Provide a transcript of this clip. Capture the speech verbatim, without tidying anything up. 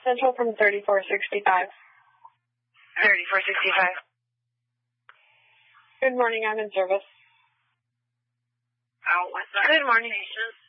Central from thirty-four sixty-five. thirty-four sixty-five. Good morning, I'm in service. Oh, what's that? Good morning, patient.